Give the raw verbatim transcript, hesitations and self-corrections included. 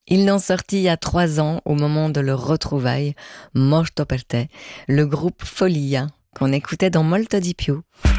Ils l'ont sorti il y a trois ans au moment de leur retrouvaille, Morto per te, le groupe Folia qu'on écoutait dans Molto di più.